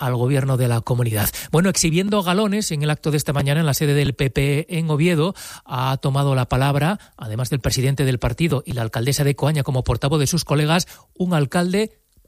al gobierno de la comunidad. Bueno, exhibiendo galones en el acto de esta mañana en la sede del PP en Oviedo, ha tomado la palabra, además del presidente del partido y la alcaldesa de Coaña como portavoz de sus colegas, un alcalde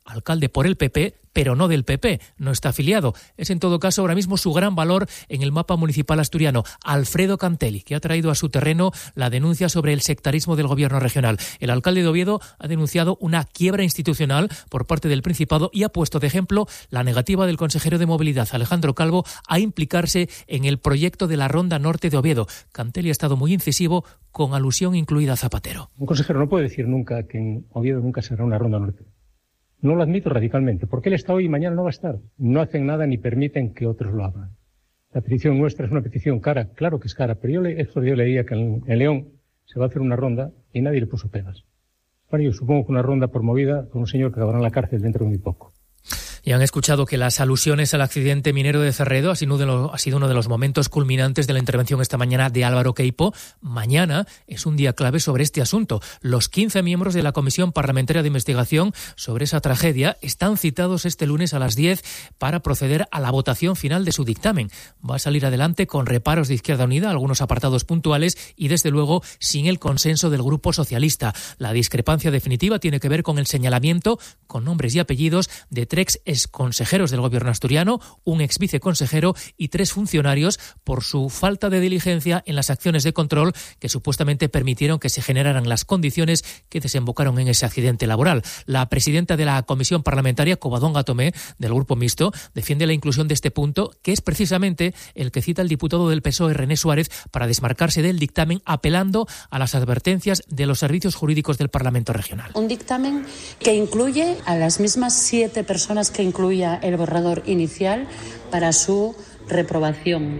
por el PP, pero no del PP, no está afiliado. Es en todo caso ahora mismo su gran valor en el mapa municipal asturiano, Alfredo Cantelli, que ha traído a su terreno la denuncia sobre el sectarismo del gobierno regional. El alcalde de Oviedo ha denunciado una quiebra institucional por parte del Principado y ha puesto de ejemplo la negativa del consejero de Movilidad, Alejandro Calvo, a implicarse en el proyecto de la Ronda Norte de Oviedo. Cantelli ha estado muy incisivo, con alusión incluida a Zapatero. Un consejero no puede decir nunca que en Oviedo nunca será una Ronda Norte. No lo admito radicalmente, porque él está hoy y mañana no va a estar. No hacen nada ni permiten que otros lo hagan. La petición nuestra es una petición cara, claro que es cara, pero yo leía que en León se va a hacer una ronda y nadie le puso pegas. Bueno, yo supongo que una ronda promovida por un señor que acabará en la cárcel dentro de muy poco. Y han escuchado que las alusiones al accidente minero de Cerredo ha sido uno de los momentos culminantes de la intervención esta mañana de Álvaro Queipo. Mañana es un día clave sobre este asunto. Los 15 miembros de la Comisión Parlamentaria de Investigación sobre esa tragedia están citados este lunes a las 10 para proceder a la votación final de su dictamen. Va a salir adelante con reparos de Izquierda Unida, algunos apartados puntuales y, desde luego, sin el consenso del Grupo Socialista. La discrepancia definitiva tiene que ver con el señalamiento, con nombres y apellidos, de tres consejeros del gobierno asturiano, un ex viceconsejero y 3 funcionarios por su falta de diligencia en las acciones de control que supuestamente permitieron que se generaran las condiciones que desembocaron en ese accidente laboral. La presidenta de la Comisión Parlamentaria, Covadonga Tomé, del Grupo Mixto, defiende la inclusión de este punto, que es precisamente el que cita el diputado del PSOE, René Suárez, para desmarcarse del dictamen, apelando a las advertencias de los servicios jurídicos del Parlamento Regional. Un dictamen que incluye a las mismas 7 personas que incluía el borrador inicial para su reprobación,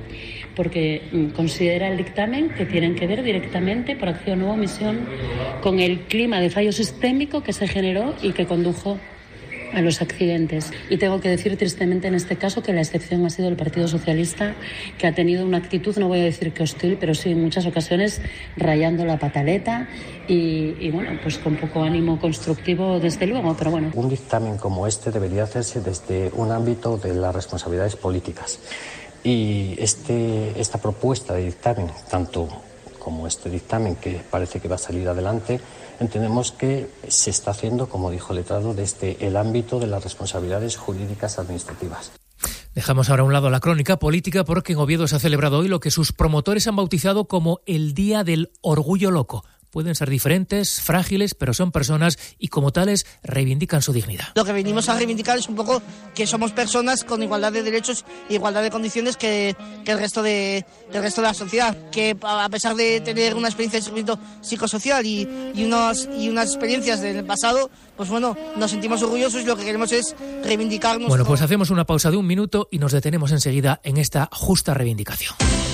porque considera el dictamen que tienen que ver directamente, por acción o omisión, con el clima de fallo sistémico que se generó y que condujo a los accidentes. Y tengo que decir tristemente en este caso que la excepción ha sido el Partido Socialista, que ha tenido una actitud, no voy a decir que hostil, pero sí en muchas ocasiones rayando la pataleta y bueno, pues con poco ánimo constructivo desde luego, pero bueno. Un dictamen como este debería hacerse desde un ámbito de las responsabilidades políticas. Y esta propuesta de dictamen, tanto como este dictamen que parece que va a salir adelante, entendemos que se está haciendo, como dijo el letrado, desde el ámbito de las responsabilidades jurídicas administrativas. Dejamos ahora a un lado la crónica política porque en Oviedo se ha celebrado hoy lo que sus promotores han bautizado como el Día del Orgullo Loco. Pueden ser diferentes, frágiles, pero son personas y como tales reivindican su dignidad. Lo que venimos a reivindicar es un poco que somos personas con igualdad de derechos e igualdad de condiciones que el resto de la sociedad. Que a pesar de tener una experiencia de sufrimiento psicosocial y unas experiencias del pasado, pues bueno, nos sentimos orgullosos y lo que queremos es reivindicarnos. Bueno, pues hacemos una pausa de 1 minuto y nos detenemos enseguida en esta justa reivindicación.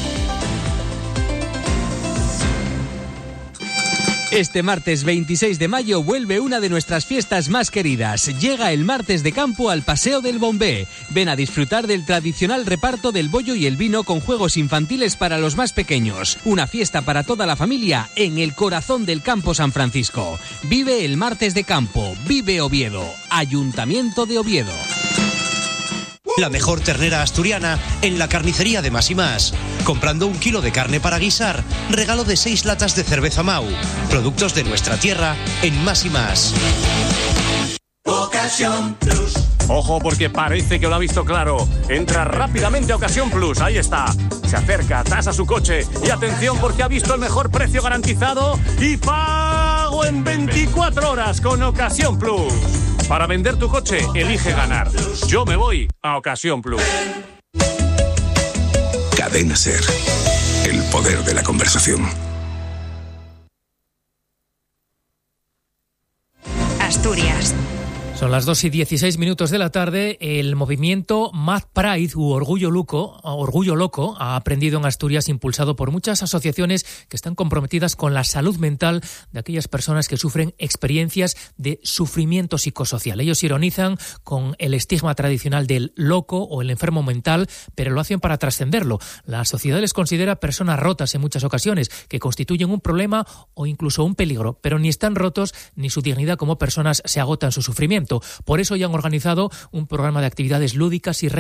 Este martes 26 de mayo vuelve una de nuestras fiestas más queridas. Llega el martes de campo al Paseo del Bombé. Ven a disfrutar del tradicional reparto del bollo y el vino con juegos infantiles para los más pequeños. Una fiesta para toda la familia en el corazón del campo San Francisco. Vive el martes de campo. Vive Oviedo. Ayuntamiento de Oviedo. La mejor ternera asturiana en la carnicería de Más y Más. Comprando 1 kilo de carne para guisar, regalo de 6 latas de cerveza Mau. Productos de nuestra tierra en Más y Más. Ocasión Plus. Ojo porque parece que lo ha visto claro. Entra rápidamente a Ocasión Plus, ahí está. Se acerca, tasa su coche y atención porque ha visto el mejor precio garantizado y pago en 24 horas con Ocasión Plus. Para vender tu coche, elige ganar. Yo me voy a Ocasión Plus. Cadena SER. El poder de la conversación. Asturias. Son las 2:16 de la tarde. El movimiento Mad Pride u Orgullo Loco ha aprendido en Asturias, impulsado por muchas asociaciones que están comprometidas con la salud mental de aquellas personas que sufren experiencias de sufrimiento psicosocial. Ellos ironizan con el estigma tradicional del loco o el enfermo mental, pero lo hacen para trascenderlo. La sociedad les considera personas rotas en muchas ocasiones, que constituyen un problema o incluso un peligro, pero ni están rotos ni su dignidad como personas se agota en su sufrimiento. Por eso ya han organizado un programa de actividades lúdicas y